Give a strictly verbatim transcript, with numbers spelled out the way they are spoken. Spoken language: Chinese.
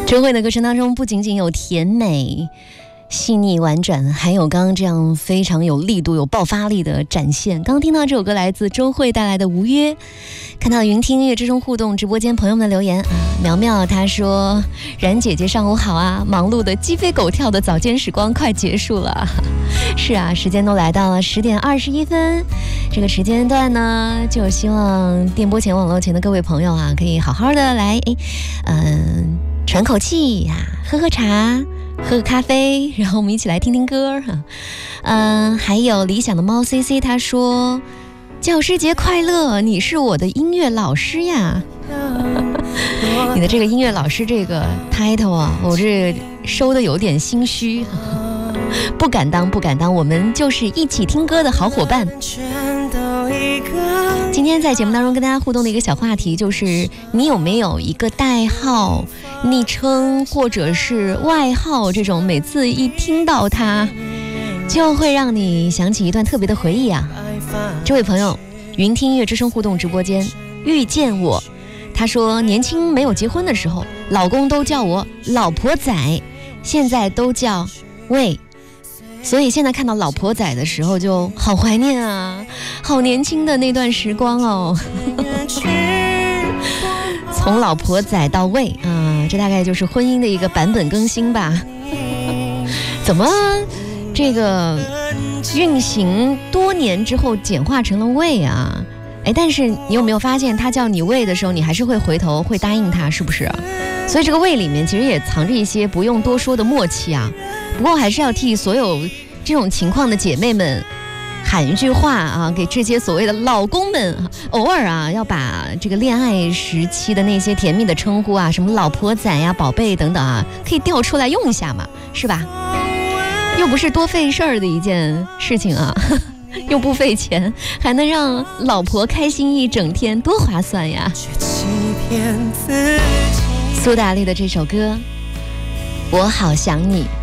周慧的歌声当中不仅仅有甜美细腻婉转，还有刚刚这样非常有力度有爆发力的展现。刚刚听到这首歌来自周慧带来的无约。看到云听音乐之声互动直播间朋友们的留言啊，苗苗她说冉姐姐上午好啊，忙碌的鸡飞狗跳的早间时光快结束了。是啊，时间都来到了十点二十一分，这个时间段呢，就希望电波前网络前的各位朋友啊，可以好好的来哎嗯喘口气呀、啊，喝喝茶，喝个咖啡，然后我们一起来听听歌哈。嗯、呃，还有理想的猫 C C 他说教师节快乐，你是我的音乐老师呀。你的这个音乐老师这个 title 啊，我这收的有点心虚，不敢当不敢当，我们就是一起听歌的好伙伴。今天在节目当中跟大家互动的一个小话题就是，你有没有一个代号、昵称或者是外号，这种每次一听到它就会让你想起一段特别的回忆啊。这位朋友云听音乐之声互动直播间遇见我，他说年轻没有结婚的时候，老公都叫我老婆仔，现在都叫喂，所以现在看到老婆仔的时候就好怀念啊，好年轻的那段时光哦。从老婆仔到喂啊，这大概就是婚姻的一个版本更新吧。怎么这个运行多年之后简化成了喂啊？哎，但是你有没有发现他叫你喂的时候，你还是会回头会答应他，是不是啊？所以这个喂里面其实也藏着一些不用多说的默契啊。不过还是要替所有这种情况的姐妹们喊一句话啊，给这些所谓的老公们，偶尔啊要把这个恋爱时期的那些甜蜜的称呼啊，什么老婆仔呀、宝贝等等啊，可以调出来用一下嘛，是吧？又不是多费事儿的一件事情啊，又不费钱，还能让老婆开心一整天，多划算呀！苏打绿的这首歌《我好想你》。